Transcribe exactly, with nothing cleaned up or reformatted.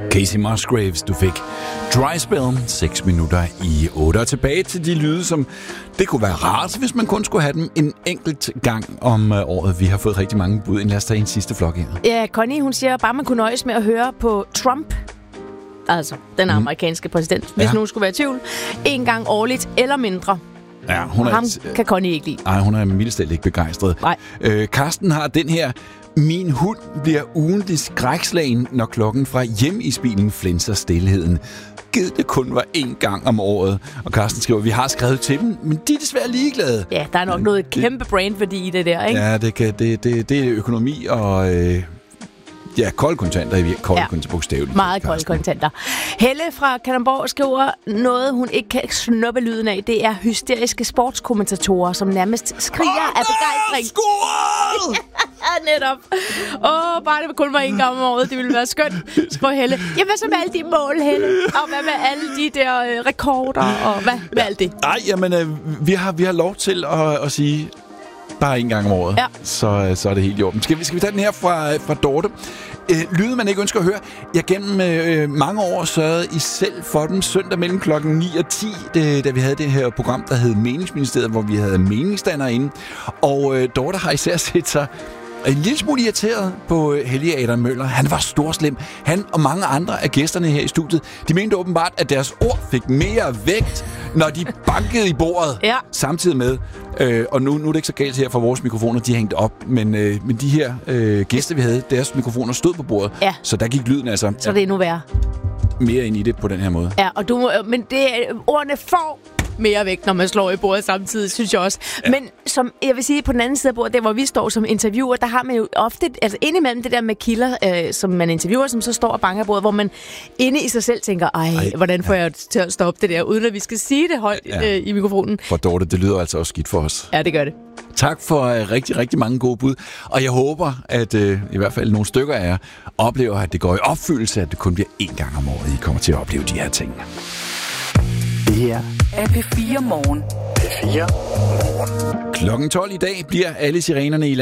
Casey Musgraves, du fik Dry Spell, seks minutter i otte. Og tilbage til de lyde, som det kunne være rart, hvis man kun skulle have dem en enkelt gang om året. Vi har fået rigtig mange bud. Lad os tage en sidste flok her. Ja, Connie, hun siger bare, man kunne nøjes med at høre på Trump, altså den amerikanske mm. præsident, hvis ja. nogen skulle være i tvivl, en gang årligt eller mindre. Ja, hun og er, ham kan Connie ikke lide. Nej, hun er mildest ikke begejstret. Nej. Øh, Karsten har den her: min hund bliver ugentlig skrækslagen, når klokken fra hjemmeisbilen flænser stillheden. Gid det kun var én gang om året. Og Karsten skriver, vi har skrevet til dem, men de er desværre ligeglade. Ja, der er nok noget kæmpe brandværdi i det der, ikke? Ja, det, kan, det, det, det er økonomi og... Øh, ja, kolde kontanter i kolde ja. kontanter, bogstaveligt. Meget kolde kontanter. Helle fra Kalundborg skriver noget, hun ikke kan snuppe lyden af. Det er hysteriske sportskommentatorer, som nærmest skriger oh, af begejstring. Skål! Ja, netop. Åh, oh, bare det kun var en gang om året. Det ville være skønt, spørger Helle. Ja, hvad så med alle de mål, Helle? Og hvad med alle de der øh, rekorder? Og hvad med alt det? Nej, jamen, øh, vi, har, vi har lov til at, at sige... bare en gang om året, ja. så, så er det helt i orden. Skal vi, skal vi tage den her fra, fra Dorte? Øh, lyde, man ikke ønsker at høre. Jeg gennem øh, mange år sørgede I selv for dem søndag mellem klokken ni og ti, det, da vi havde det her program, der hed Meningsministeriet, hvor vi havde meningsdannere inde. Og øh, Dorte har især set sig en lille smule irriteret på Helge Adam Møller. Han var storslem. Han og mange andre af gæsterne her i studiet, de mente åbenbart, at deres ord fik mere vægt, når de bankede i bordet. Ja. Samtidig med, øh, og nu, nu er det ikke så galt her, for vores mikrofoner, de hængte op, men, øh, men de her øh, gæster, vi havde, deres mikrofoner stod på bordet. Ja. Så der gik lyden altså... Så det er nu værre. Mere ind i det på den her måde. Ja, og du, men det, ordene får mere vægt, når man slår i bordet samtidig, synes jeg også. Ja. Men som jeg vil sige, på den anden side af bordet, der hvor vi står som interviewer, der har man jo ofte, altså indimellem det der med kilder, øh, som man interviewer, som så står og banker bordet, hvor man inde i sig selv tænker, ej, ej hvordan får ja. jeg til at stoppe det der, uden at vi skal sige det højt ja. øh, i mikrofonen. For Dorte, det lyder altså også skidt for os. Ja, det gør det. Tak for øh, rigtig, rigtig mange gode bud. Og jeg håber, at øh, i hvert fald nogle stykker af jer oplever, at det går i opfyldelse, at det kun bliver én gang om året, I kommer til at opleve de her ting. Det her er P fire Morgen. P fire Morgen. Klokken tolv i dag bliver alle sirenerne i